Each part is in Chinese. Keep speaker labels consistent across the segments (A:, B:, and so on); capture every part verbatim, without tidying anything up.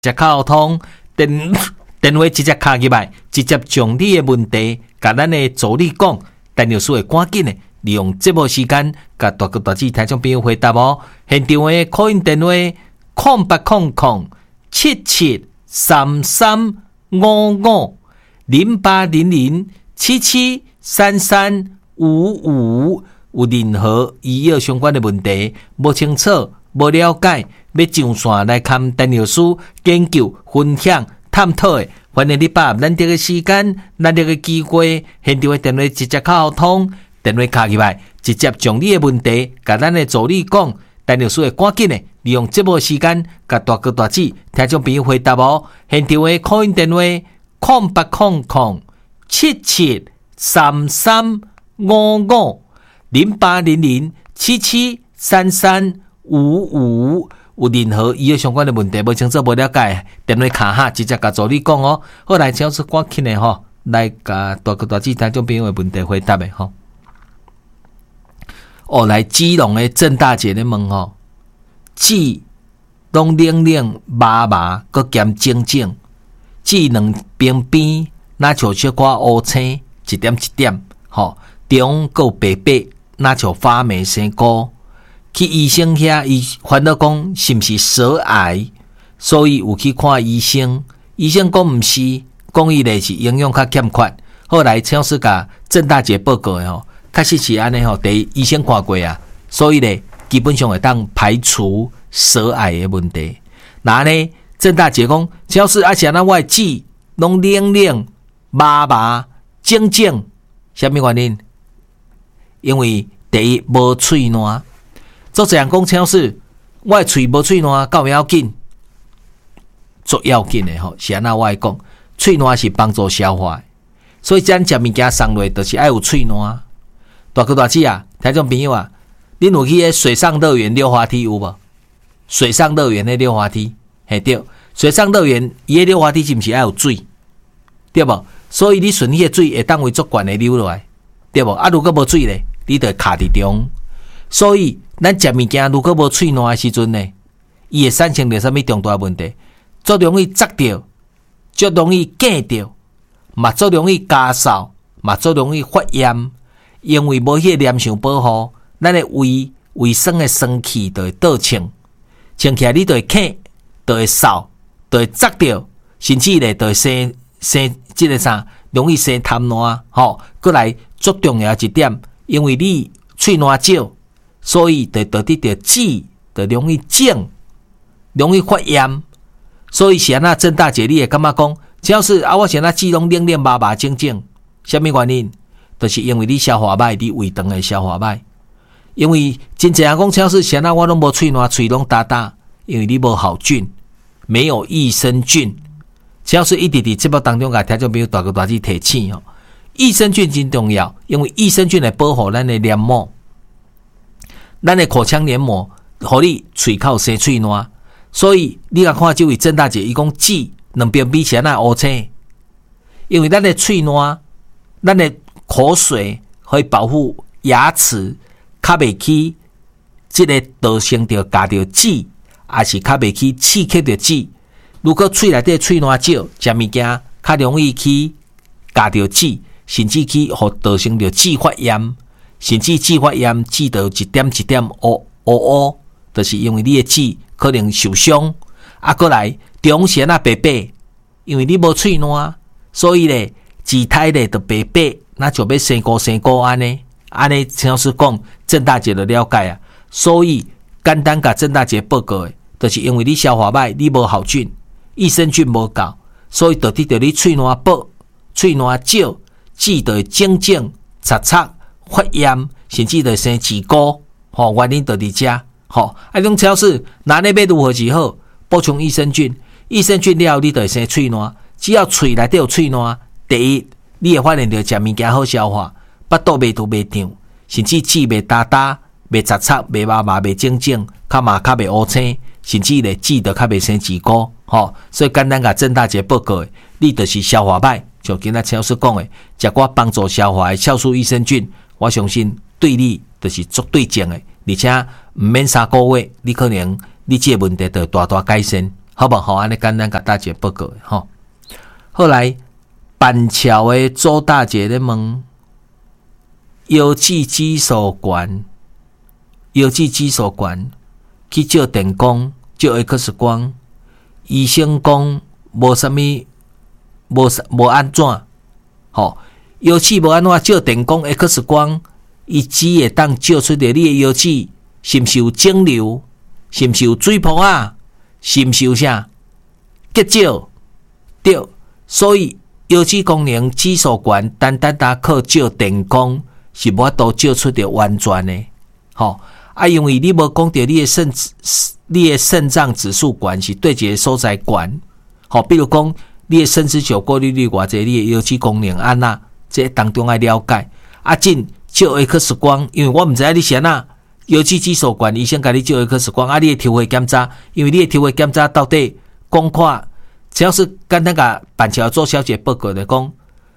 A: 接沟通，电电话直接卡入来，直接将你的问题，甲咱的助理讲，陈律师会赶紧的利用节目时间，甲大哥大姐听众朋友回答哦。现场的call in电话空八空空七七三三五五零八零零七七三三五五，有任何医药相关的问题，无清楚、无了解，要上线来看陈律师研究、分享、探讨的，欢迎你把咱这个时间、咱这个机会，现场的电话直接沟通，电话卡入来，直接将你的问题，甲咱的助理讲，陈律师会赶紧的利用节目时间，甲大哥大姐听众朋友回答哦。现场的 call in 电话空八空空七七三三五五零八零零七七三三五五，有任何医药相关的问题，无清楚、无了解，电话卡下直接甲助理讲哦。好，来，请是赶紧的吼，来甲大哥大姐听众朋友的问题回答的吼。哦，来基隆的郑大姐咧问吼，舌拢冷冷麻麻，佮咸静静，舌两边边若像小可乌青，一点一点，吼，中佮白白，若像发霉生菇。去医生遐，伊烦恼讲是毋是舌癌，所以有去看医生。医生讲毋是，讲伊咧是营养较欠缺。后来超市甲郑大姐报告的吼，确实是安尼吼，第一医生看过啊，所以咧基本上会当排除舌癌的问题。那呢，郑大姐讲，超市啊是安那我的舌拢冷冷麻麻静静，什么原因？因为第一无喙烂。做这样讲，超市我的喙无喙烂，够要紧，足要紧的吼。是安那我来讲，喙烂是帮助消化的，所以咱食物件送落就是爱有喙烂。大哥大姐啊，听众朋友啊，恁有去迄水上乐园溜滑梯有无？水上乐园的溜滑梯，嘿对，水上乐园伊的溜滑梯是毋是爱有水？对无？所以你顺迄个水会当为足悬的流落来，对无？啊，如果无水咧，你就卡伫中。所以咱食物件如果无喙烂的时阵呢，伊会产生着啥物重大问题？足容易砸着，足容易痙着，嘛足容易加燥，嘛足容易发炎，因为无迄个黏性保护，咱的胃胃酸的酸气就会倒冲，冲起来你就会痙，就会燥，就会砸着，甚至咧就会生生即个啥，容易生痰烂，吼。过来最重要一点，因为你喙烂少。所以就导致着舌就容易肿，容易发炎。所以是安那郑大姐你会感觉讲，只要是啊，我是安那舌拢冷冷麻麻静静，什么原因？就是因为你消化歹，你胃肠的消化歹。因为真正人讲，只要是安那我拢无喙烂，喙拢大大，因为你无好菌，没有益生菌。只要是一直伫节目当中甲听众朋友大哥大姐提醒哦，益生菌真重要，因为益生菌来保护咱的黏膜。咱的口腔黏膜，互你喙口生喙烂，所以你甲看这位郑大姐，伊讲舌两边比起来那乌青，因为咱的喙烂，咱的口水可以保护牙齿，较袂去这个导生着夹着舌，也是较袂去刺激着舌。如果喙内底喙烂少，食物件较容易去夹着舌，甚至去互导生着舌发炎。甚至舌发炎，舌到一点一点乌乌乌，就是因为你的舌可能受伤。啊，过来中时啊白白，因为你无喙烂，所以咧舌苔咧就白白，那就要生菇生菇安尼，安尼像是讲郑大姐的了解啊。所以简单甲郑大姐报告的，就是因为你消化歹，你无好菌，益生菌无够，所以导致着你喙烂薄、喙烂少，舌就会肿肿、擦擦。发炎，甚至就生脂膏，吼、哦，原因就伫遮，吼、哦，啊，种超市拿那要如何是好？补充益生菌，益生菌了，你就会生喙烂。只要喙内底有喙烂，第一，你会发现到食物件好消化，腹肚袂凸袂胀，甚至舌袂焦焦、袂擦擦、袂麻麻、袂肿肿，较嘛较袂乌青，甚至咧舌就较袂生脂膏，吼、哦。所以简单甲郑大姐报告的，你就是消化歹，像今仔超市讲的，食寡帮助消化的酵素益生菌。我相信对你就是足对症的，而且毋免三个月，你可能你这个问题就大大改善。 好不好？安尼简单甲大姐报告的吼。后来板桥的周大姐咧问，腰子指数悬，腰子指数悬，去照电光，照 X 光，医生讲无啥物，无无安怎，吼，腰子无安怎照电光 X 光，伊只会当照出着你的腰子是毋是有肿瘤，是毋是有水泡啊，是毋是有啥结石，对，所以腰子功能指数悬，单单单靠照电光是无法度照出着完全的，吼。啊，因为你无讲到你的肾，你的肾脏指数悬是对一个所在悬，好，比如讲你的肾丝球过滤率偌济，你的腰子功能安那，这当中要了解。啊，进照 X 光，因为我毋知影你是安那腰子指数悬，医生甲你照 X 光，啊，你的抽血检查，因为你的抽血检查到底讲看，只要是简单甲板桥做小姐报告来讲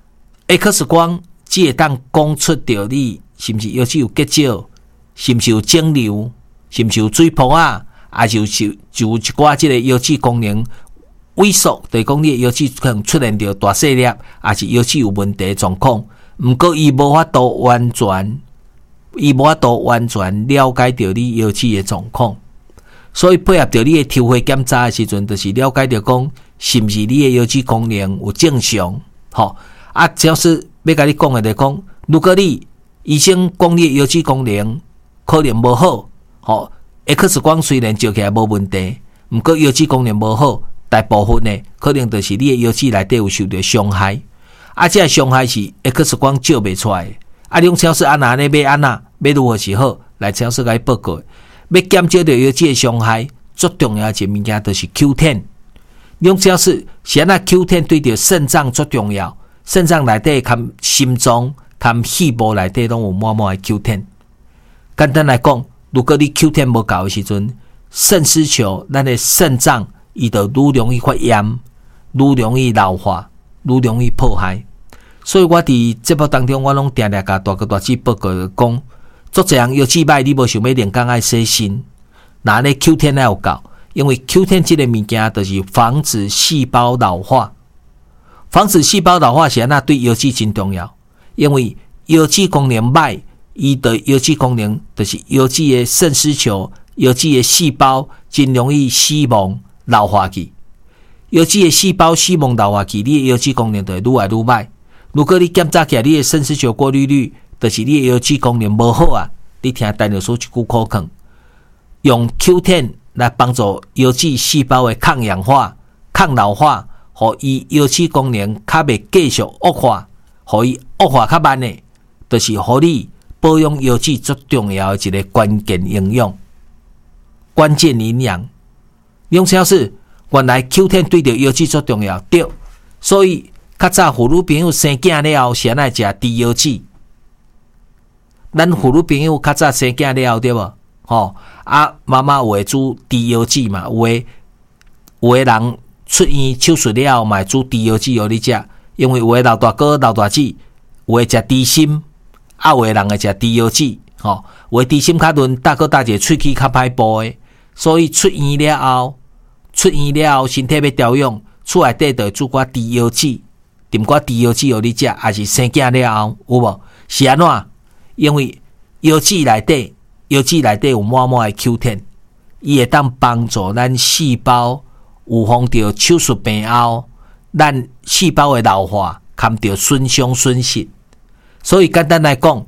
A: ，X 光只会当讲出着你是毋是腰子有结石。是毋是有肿瘤？是毋是有水泡啊？还是有就有一寡即个腰子功能萎缩？就是讲你的腰子可能出现着大细粒，还是腰子有问题的状况？毋过伊无法度完全，伊无法度完全了解到你腰子的状况，所以配合着你的抽血检查的时阵，就是了解到讲是毋是你的腰子功能有正常？吼啊！只要是要甲你讲的，就是讲，如果你医生讲你的腰子功能可能无好，吼 X 光虽然照起来无问题，毋过腰子功能无好，大部分呢可能就是你的腰子内底有受到伤害，啊，这伤害是 X 光照袂出来的。啊，你用超市安那呢？要安那？要如何是好？来超市甲伊报告。要减少到腰子的伤害，最重要的一个物件就是 Q 十。你用超市是安那 Q 十对着肾脏最重要，肾脏内底含心脏、含肺部内底拢有满满的 Q 十。简单来讲，如果你 Q 十无够的时阵，肾丝球咱的肾脏伊就愈容易发炎，愈容易老化，愈容易破坏。所以我伫节目当中，我拢定定甲大哥大姐报告讲，做这样腰子歹，你无想要连工爱洗身，那呢 Q 十要有够，因为 Q 十这个物件就是防止细胞老化，防止细胞老化是安那对腰子真重要，因为腰子功能歹。伊的腰子功能就是腰子的肾丝球、腰子的细胞真容易死亡老化去。腰子的细胞死亡老化去，你的腰子功能就会愈来愈歹。如果你检查起来你的肾丝球过滤率，就是你的腰子功能无好啊。你听陈老师一句口劝，用 Q 十 来帮助腰子细胞的抗氧化、抗老化，互伊腰子功能较袂继续恶化，互伊恶化较慢的，就是互你保养腰子最重要的一个关键营养，关键营养。用啥是原来 Q 十 对着腰子最重要，对。所以较早妇女朋友生囝了后，是安怎食猪腰子？咱妇女朋友较早生囝了后，对无？吼啊，妈妈有会煮猪腰子嘛？有诶，有诶人出院手术了后，嘛会煮猪腰子互你食，因为有诶老大哥、老大姊有会食猪心。啊，有的人会食猪腰子，吼，有的猪心较嫩，大哥大姐喙齿较歹补的，所以出院了后，出院了后身体要调养，厝内底就煮寡猪腰子，炖寡猪腰子互你食，还是生囝了后有无？是安怎？因为腰子内底，腰子内底有满满的 Q 十，伊会当帮助咱细胞预防着手术病后，咱细胞的老化，堪着损伤损失。所以简单来讲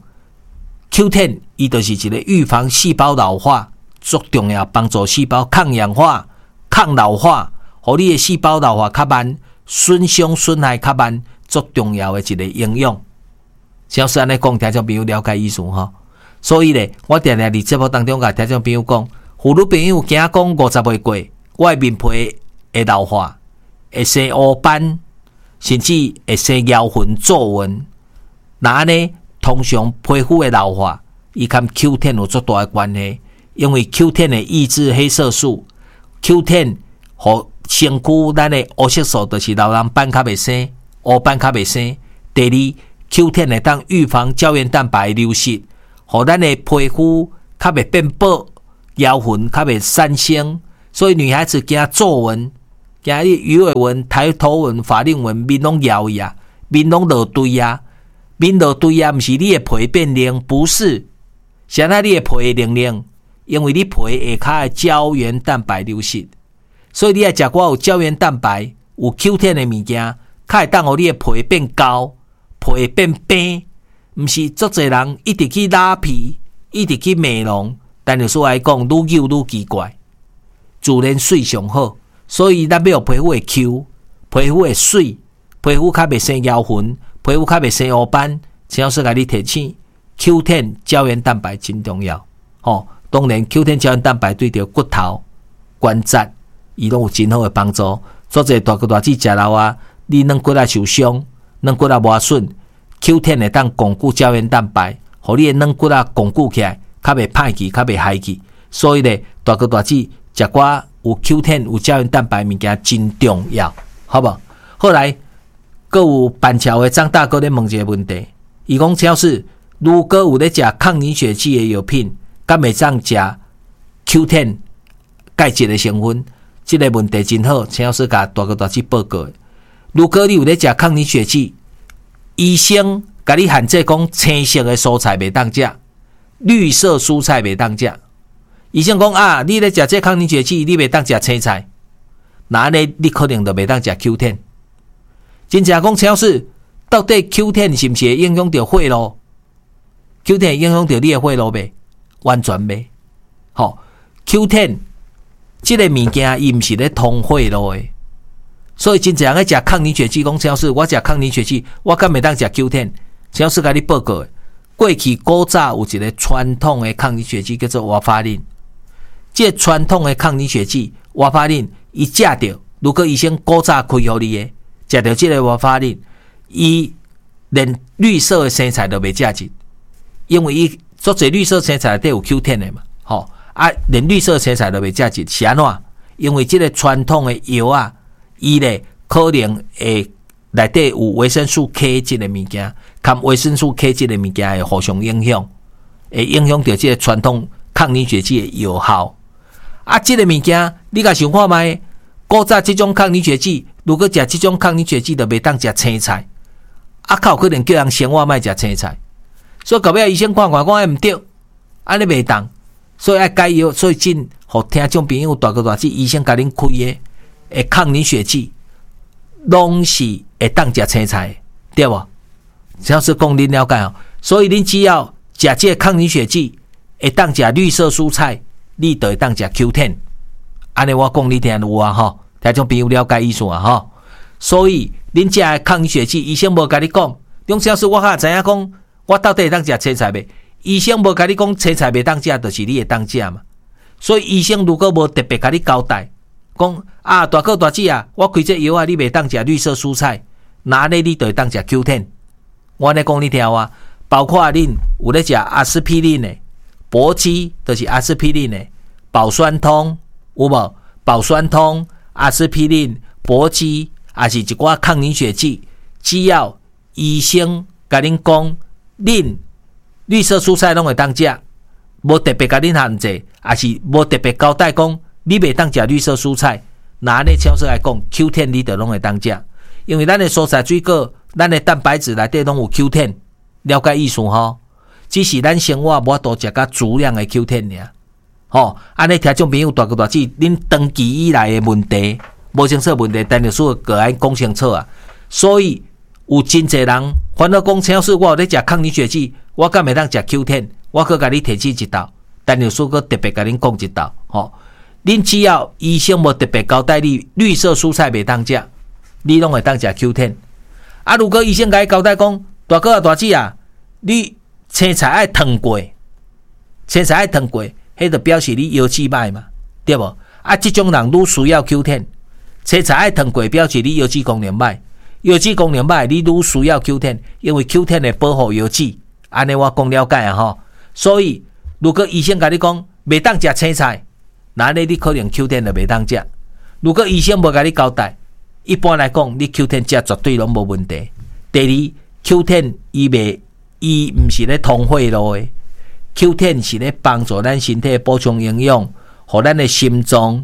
A: ，Q 十 伊就是一个预防细胞老化，最重要帮助细胞抗氧化、抗老化，互你的细胞老化较慢，损伤损害较慢，最重要的一个营养。只要是安尼讲，听众朋友了解意思吼。所以咧，我定定伫节目当中甲听众朋友讲，妇女朋友惊讲五十岁过，我的面皮会老化，会生乌斑，甚至会生妖痕皱纹。那安尼，通常皮肤的老化，伊跟 Q 十 有足大的关系，因为 Q 十 的抑制黑色素 ，Q 十 互身躯咱的黑色素，就是老人斑较袂生，乌斑较袂生。第二 ，Q 十 会当预防胶原蛋白流失，互咱的皮肤较袂变薄，妖痕较袂产生。所以女孩子惊皱纹， 今日鱼尾纹、抬头纹、法令纹，面拢摇呀，面拢落堆呀，面落堆呀，不是你的皮变硬，不是，是安那你的皮灵灵，因为你皮下骹的胶原蛋白流失，所以你要食寡有胶原蛋白、有 Q 十 的物件，较会当互你的皮变高，皮变平。毋是足侪人一直去拉皮，一直去美容，但是说来讲，愈久愈奇怪，自然水上好，所以咱要皮肤会 Q， 皮肤会水，皮肤较袂生咬痕，皮肤较袂生黑斑，陈老师甲你提醒 Q 十 胶原蛋白真重要。哦，当然 Q 十 胶原蛋白对着骨头、关节，伊拢有真好的帮助。做者大骨大子食老啊，你软骨啊受伤，软骨啊磨损。Q 十 会当巩固胶原蛋白，互你的软骨啊巩固起来，较袂歹去，较袂害去。所以咧，大哥大姐食寡有 Q 十 有胶原蛋白物件真重要，好无？后来，阁有板桥的张大哥咧问一个问题，伊讲超市如果有咧食抗凝血剂的药品，敢会当食 Q 十 钙质的成分？这个问题真好，陈老师甲大哥大姐报告的。如果你有咧食抗凝血剂，医生甲你限制讲青色的蔬菜袂当食，绿色蔬菜袂当食。医生讲啊，你咧食这抗凝血剂，你袂当食青菜，那呢你可能就袂当食 Q 十。真正讲陈老师，到底 Q 十 是毋是会影响到血路 ？Q 十 会影响到你的血路袂？完全袂。好 ，Q 十 这个物件伊毋是咧通血路的。所以真正人在食抗凝血剂，讲陈老师，我食抗凝血剂，我敢袂当食 Q 十？陈老师甲你报告的，过去古早有一个传统的抗凝血剂叫做瓦法林。这个传统的抗凝血剂瓦法林，伊食着，如果医生古早开互你的，食着这个瓦法林，伊连绿色的生菜都袂食进，因为伊做侪绿色生菜内底有 Q 十 的嘛，吼啊，连绿色生菜都袂食进，是安怎？因为这个传统的药啊。伊咧可能会内底有维生素 K 这个物件，含维生素 K 这个物件会互相影响，会影响到这个传统抗凝血剂的有效。啊，这个物件你甲想看觅，古早这种抗凝血剂，如果食这种抗凝血剂，就袂当食青菜，啊，较有可能叫人生活莫食青菜。所以到尾医生看看讲哎毋对，安尼袂当，所以爱改药，所以真互听众朋友大个大姐医生甲恁开的。诶，抗凝血剂拢是会当食青菜，对无？只要是讲恁了解哦，所以恁只要食这抗凝血剂，会当食绿色蔬菜，你就会当食 Q 十。安尼我讲你听有啊吼，听种朋友了解意思啊吼。所以恁食的抗凝血剂，医生无甲你讲，种小事我较知影讲，我到底会当食青菜袂？医生无甲你讲青菜袂当食，就是你会当食嘛。所以医生如果无特别甲你交代。讲啊，大哥大姐啊，我开这药啊，你袂当食绿色蔬菜，那呢你就会当食 Q 十。我咧讲你听啊，包括恁有咧食阿司匹林的，搏击就是阿司匹林的，保酸通有无？保酸通、阿司匹林、搏击，也是一寡抗凝血剂，只要医生甲恁讲，恁绿色蔬菜拢会当食，无特别甲恁限制，也是无特别交代讲。你袂当食绿色蔬菜，拿咧超市来讲 ，Q 十 你就拢会当食，因为咱的蔬菜水果，咱的蛋白质内底拢有 Q 十，了解意思吼？只是咱生活无多食甲足量的 Q 十尔，吼，安尼听众朋友大个大姐，恁长期以来的问题，无清楚问题，但是个爱讲清楚啊。所以有真侪人烦恼讲，超市我有咧食抗凝血剂，我敢会当食 Q 十？我搁甲你提起一道，但是说个特别甲恁讲一道，吼。恁只要医生无特别交代你绿色蔬菜袂当食，你拢会当食 Q 十。啊，如果医生甲你交代讲，大哥啊大姐啊，你青菜爱烫过，青菜爱烫过，迄就表示你腰子歹嘛，对无？啊，这种人愈需要 Q 十，青菜爱烫过，表示你腰子功能歹，腰子功能歹，你愈需要 Q 十，因为 Q 十会保护腰子。安尼我讲了解啊吼。所以如果医生甲你讲袂当食青菜，那呢你可能 Q 十就袂当食。如果医生无甲你交代，一般来讲，你 Q 十食绝对拢无问题。第二 ，Q 十伊袂，伊毋是咧通血路的 ，Q 十是咧帮助咱身体补充营养，互咱的心脏、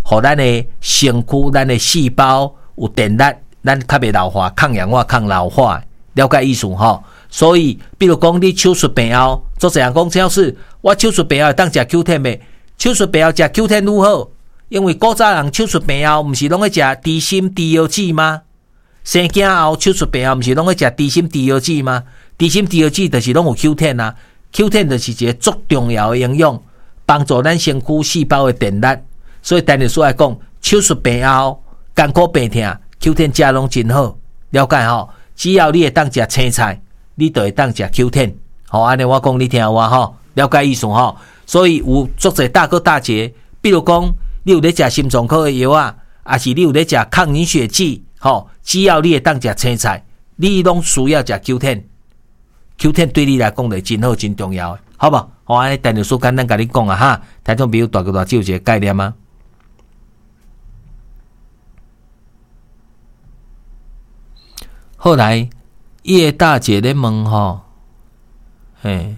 A: 互咱的身躯、咱的细胞有电力，咱较袂老化、抗氧化、抗老化，了解意思吼？所以，比如讲你手术病后，做这样讲，只要是我手术病后当食 Q 十 的，手术病后食 Q 十 如何？因为古早人手术病后，毋是拢在食低锌低药剂吗？生囝后手术病后，毋是拢在食低锌低药剂吗？低锌低药剂就是拢有 Q 十 啊 ，Q 十 就是一个足重要的营养，帮助咱身躯细胞的电力。所以，陈律师来讲，手术病后艰苦病痛 ，Q 十 食拢真好，了解吼？只要你会当食青菜，你就会当食 Q 十。好，安尼我讲你听有无吼？了解意思吼？所以有足侪大哥大姐，比如讲你有咧食心脏科的药啊，还是你有咧食抗凝血剂，吼，只要你会当食青菜，你拢需要食 Q 十。Q 十 对你来讲就真好，真重要，好无？好，安尼陈律师简单甲你讲啊哈，听众朋友大哥大姐有一个概念吗？后来叶大姐咧问吼，嘿，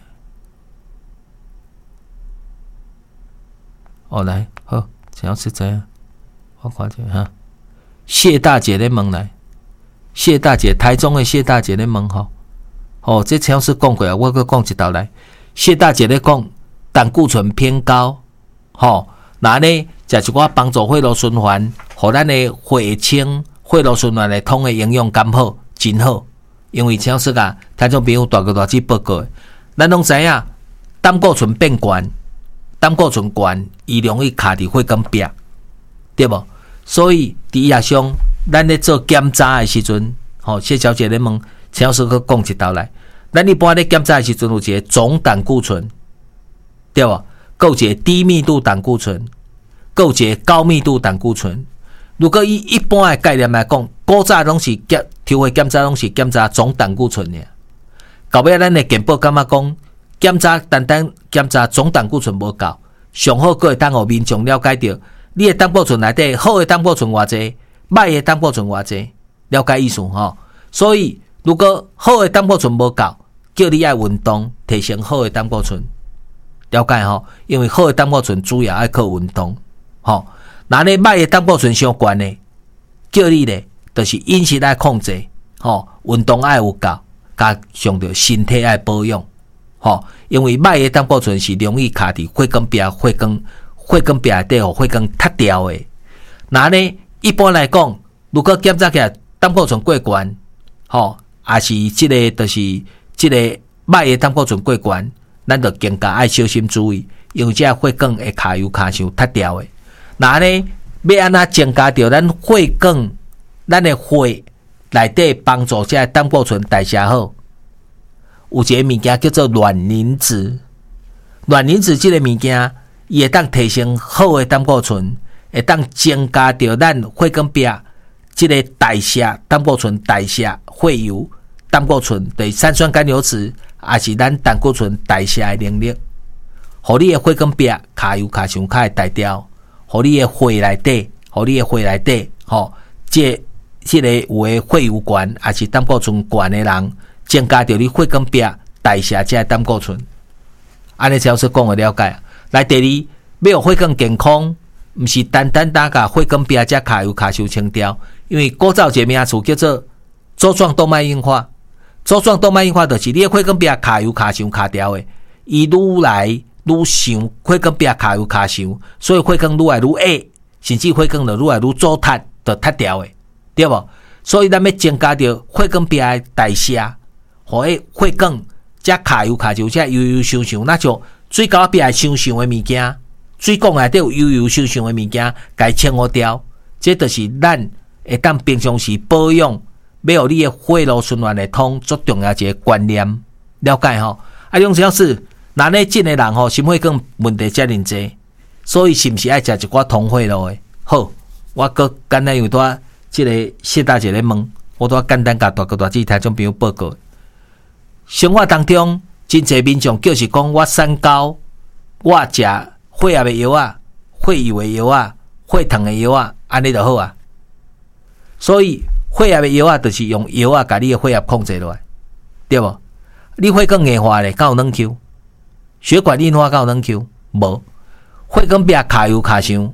A: 哦来好，怎样实在啊？我看者哈，谢大姐咧问来，谢大姐，台中的谢大姐咧问吼，哦，这常是讲过啊，我搁讲一道来，谢大姐咧讲胆固醇偏高，吼，那呢，食一寡帮助血路循环，互咱的血清、血路循环来通的营养刚好。真好，因为像说啊，听众朋友大哥大姐报告的，咱拢知影，胆固醇变悬，胆固醇悬，伊容易卡伫血管壁，对无？所以伫医学上，咱咧做检查的时阵，吼、哦，谢小姐咧问，像说佮讲一道来，咱一般咧检查的时阵有一个总胆固醇，对无？佮有一个低密度胆固醇，佮有一个高密度胆固醇。如果以一般的概念来讲，古早拢是检抽血检查拢是检查总胆固醇尔。到尾咱的健保感觉讲，检查单单检查总胆固醇无够，上好佫会当互民众了解到你的胆固醇内底好的胆固醇偌济，歹的胆固醇偌济，了解意思吼？所以如果好的胆固醇无够，叫你爱运动提升好的胆固醇，了解吼？因为好的胆固醇主要爱靠运动，吼。那你歹的胆固醇伤悬呢，叫你咧，就是饮食爱控制，吼，运动爱有够，加上着身体爱保养，吼，因为歹的胆固醇是容易卡伫血管壁、血管、血管壁内底，互血管塌掉的。那呢，一般来讲，如果检查起来胆固醇过悬，吼，也是即个，就是即个歹的胆固醇过悬，咱着更加爱小心注意，因为这血管会卡油卡伤塌掉的。那呢，要安怎增加到咱血管、咱的血内底帮助这胆固醇代谢好？有一个物件叫做卵磷脂，卵磷脂这个物件，伊会当提升好的胆固醇，会当增加到咱血管壁这个代谢胆固醇代谢血油、胆固醇对三酸甘油脂，也是咱胆固醇代谢的能力，互你的血管壁卡油卡伤较会代掉。互你的血内底，互你的血内底，吼，这这个有诶血油悬，还是胆固醇悬的人，增加着你血管壁代谢这胆固醇。安尼才是讲的了解。来，第二，要血管健康，毋是单单打甲血管壁只卡油卡伤清掉，因为古早一个名词叫做粥状动脉硬化。粥状动脉硬化就是你的血管壁卡油卡伤卡掉的，伊愈来。愈伤血管壁卡油卡伤，所以血管愈来愈矮，甚至血管就愈来愈阻塌，就塌掉的，对无？所以咱要增加着血管壁的代谢，互迄血管遮卡油卡就遮油油伤伤，那就水沟壁伤伤的物件，水管内底有油油伤伤的物件，该清除掉。这就是咱会当平常时保养，要互你的血路循环会通，最重要一个观念，了解吼？啊，用这样是。那呢，真诶人吼，心血管问题遮尔济，所以是毋是爱食一寡通血路诶？好，我搁简单有多即个谢大姐咧问，我多简单甲大哥大姐听众朋友报告。生活当中，真侪民众就是讲我三高，我食血压诶药啊、血油诶药啊、血糖诶药啊，安尼就好啊。所以血压诶药啊，就是用药啊，甲你诶血压控制落来，对无？你血管硬化咧，敢有软 Q？血管硬化到能 Q 无？血管壁卡油卡伤，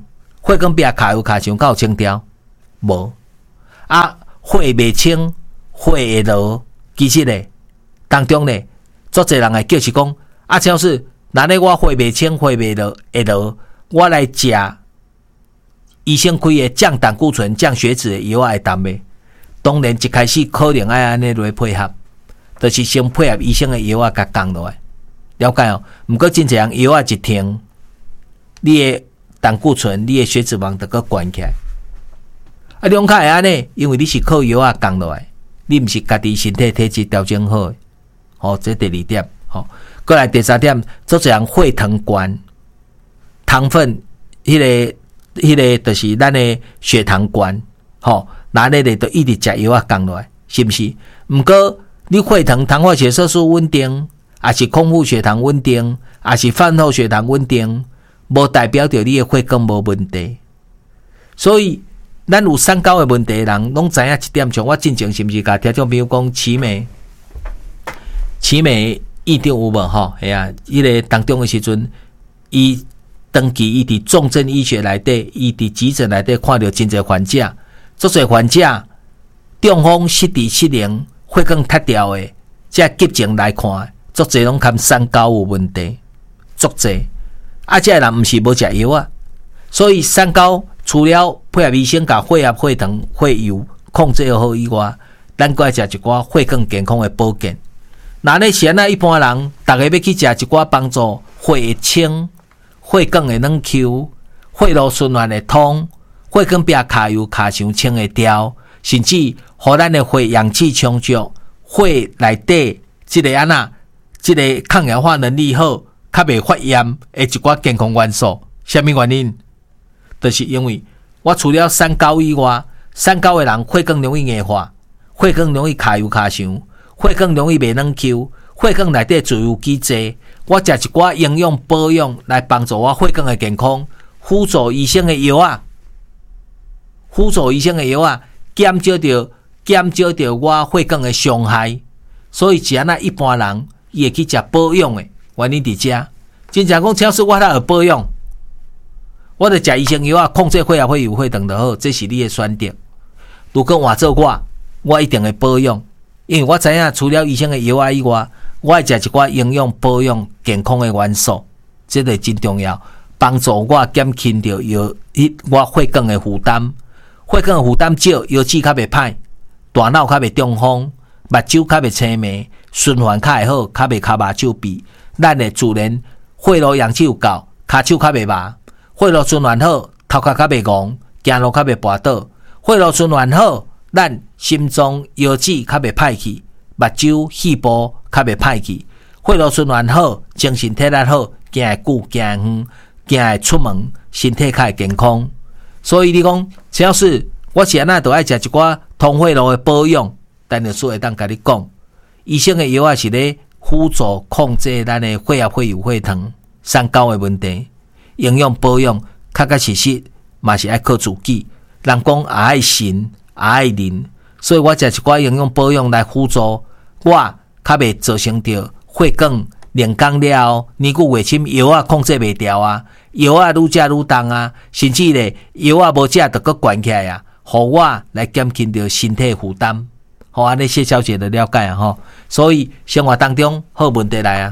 A: 血管壁卡油卡上够清调，无啊，血未清，血会落，其实咧当中咧，足侪人会叫是讲啊，超市若咧我血未清，血未落会落，我来食医生开的降胆固醇、降血脂的药会淡未？当然一开始可能爱安尼来配合，就是先配合医生的药啊，甲降落来。了解哦，毋过真侪人药啊一停，你的胆固醇、你的血脂肪就搁悬起来。啊，两卡会安尼，因为你是靠药啊降落来，你毋是家己身体体质调整好的。哦，这第二点。好、哦，过来第三点，足侪人血糖悬，糖分，迄、那个、迄、那个，就是咱的血糖悬。吼、哦，那你哋就一直食药啊降落来，是毋是？毋过你血糖、糖化血色素稳定，还是空腹血糖稳定，还是饭后血糖稳定，无代表着你的血管无问题。所以，咱有三高的问题的人，拢知影一点，像我之前是毋是甲听众朋友讲奇美？奇美院长有无吼？系啊，迄个当中的时阵，伊长期伊伫重症医学内底，伊伫急诊内底看到真侪患者，足侪患者中风失智失灵，血管塌掉的，即急症来看，足侪拢含三高有问题，足侪。啊，即个人毋是无食药啊，所以三高除了配合医生甲血压、血糖、血油控制好以外，咱搁爱食一寡血管健康的保健。那呢是安那一般人，大家要去食一寡帮助血会清、血管会软 Q、血路循环会通、血管壁卡油卡伤清会调，甚至互咱的血氧气充足，血内底即个安那，即个抗氧化能力好，较袂发炎的一寡健康元素。什么原因？就是因为我除了三高以外，三高的人血管容易硬化，血管容易卡油卡伤。血管容易袂软 Q， 血管内底自由基质，我食一寡营养保养来帮助我血管的健康，辅助医生的药啊，辅助医生的药啊，减少着减少着我血管的伤害。所以，只安那一般人伊会去食保养的，原因伫遮。真正讲，超市我哪有保养，我着食医生药啊，控制血压、血油、血糖就好，这是你的选择。如果换做我，我一定会保养。因为我知影，除了医生的药啊以外，我会食一寡营养保养健康的元素，这个真重要，帮助我减轻着药我血管的负担。血管的负担少，腰子较袂歹，大脑较袂中风，目睭较袂青迷，循环较会好，较袂骹麻手臂。咱的自然血路氧气有够，骹手较袂麻，血路循环好，头壳较袂戆，行路较袂跋倒。血路循环好，咱心脏、腰子较袂歹去，目睭、肺部较袂歹去，血路循环好，精神体力好，行会久，行会远，行会出门，身体较会健康。所以你讲，只要是我是安那，都爱食一寡通血路的保养。但是说会当甲你讲，医生的药啊是咧辅助控制咱的血压、血油、血糖、三高的问题。营养保养，确确实实嘛是爱靠自己。人讲也爱信，也爱忍。所以我食一寡营养保养来辅助我，较袂造成着血管连工了，年久月深，药啊控制袂掉啊，药啊愈食愈重啊，甚至咧药啊无食就搁悬起来啊，互我来减轻着身体负担。好，安尼谢小姐的了解啊吼。所以生活当中好问题来啊，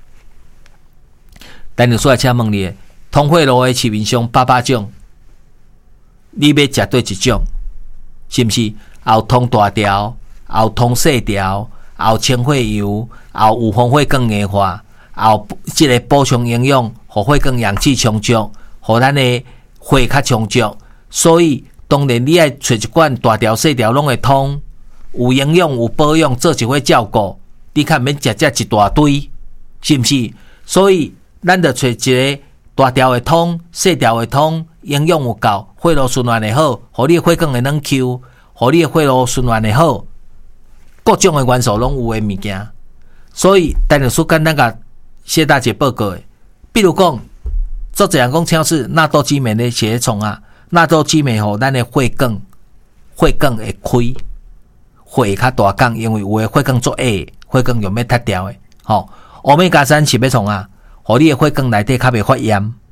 A: 但是说请问你，通血路的市面上八百种，你要食对一种？是毋是？也有通大条，也有通细条，也有清血油，也有预防血管硬化，也有即个补充营养，互血管氧气充足，互咱的血较充足。所以当然你爱找一罐大条细条拢会通，有营养有保养，做一回照顾，你较免食食一大堆，是毋是？所以咱着找一个大条会通，细条会通，营养有够，血路循环会好，互你的血管会软 Q。互你的血路循环会好，各种的元素拢有的物件，所以单日说简单甲谢大姐报告的，比如讲，做这样讲超市纳豆激酶的血虫啊，纳豆激酶吼，咱的血管血管会开，血会较大管，因为有的血管做矮，血管用要塌掉的，吼，欧米伽三是要创啊，互你的血管内底较袂发炎，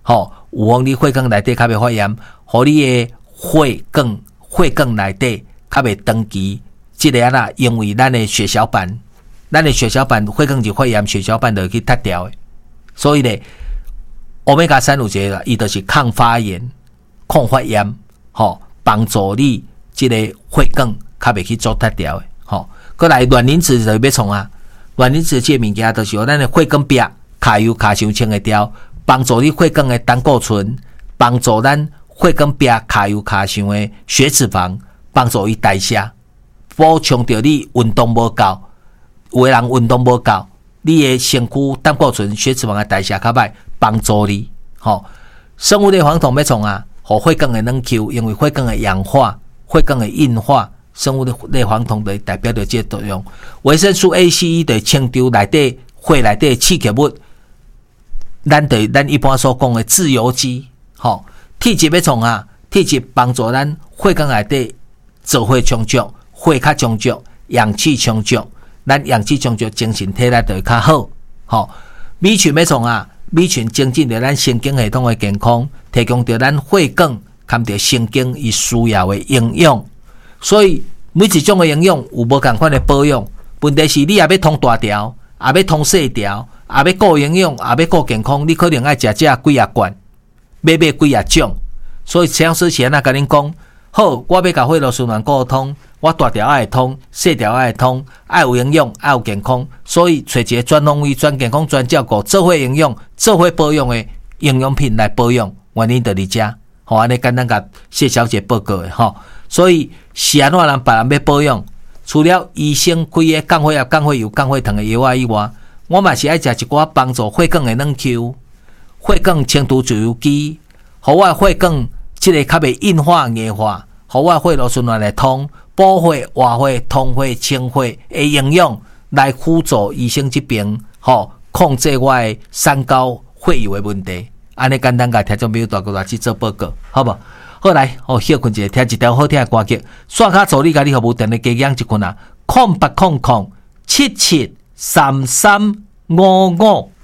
A: 吼、哦，有互你血管内底较袂发炎，互你的血管血管内底较袂长期，即个啊啦，因为咱的血小板，咱的血小板血管就发炎，血小板就去脱掉的，所以咧，欧米伽三有一个，伊就是抗发炎、抗发炎，吼、哦，帮助你即个血管较袂去做脱掉的，吼、哦。过来卵磷脂就要创啊，卵磷脂即个物件就是由咱的血管壁卡油卡伤清会掉。帮助你血管的胆固醇，帮助咱血管壁卡油卡伤的血脂肪，帮助伊代谢，补充着你运动无够，有的人运动无够，你的身躯胆固醇、血脂肪的代谢较歹，帮助你。吼、哦，生物类黄酮要创啊，互血管的软 Q， 因为血管的氧化、血管的硬化，生物类黄酮就代表着这个作用。维生素 A、C、E 就清除内底血内底的刺激物。咱对咱一般所讲的自由基，吼，体质要创啊，体质帮助咱血管内底做血充足，血较充足，氧气充足，咱氧气充足，精神体力就会较好，吼。米群要创啊，米群增进着咱神经系统的健康，提供着咱血管含着神经伊需要的营养，所以每一种的营养有无同款的保养，问题是你也要通大条，也要通细条。也要顾营养，也要顾健康，你可能爱食这几啊罐，买买几啊种。所以张师前啊，甲恁讲，好，我要甲血路循环顾通，我大条爱通，细条爱通，爱有营养，爱有健康。所以找一个专方位、专健康、专照顾、做伙营养、做伙保养的营养品来保养，原因就伫遮。好，安尼简单甲谢小姐报告的吼。所以是安怎人别人要保养，除了医生开的降血压、降血油、降血糖的药啊以外，我嘛是爱食一寡帮助血管的软 Q， 血管清除自由基，互我血管即个较袂硬化硬化，互我血路循环来通，补血、活血、通血、清血的营养来辅助医生这边吼控制我的三高血油的问题。安尼简单甲听众朋友大家来去做报告，好无？好来，哦，休困一下，听一条好听的歌曲，刷卡助你家己服务电的加养一群啊，空八空空七七。三三五五。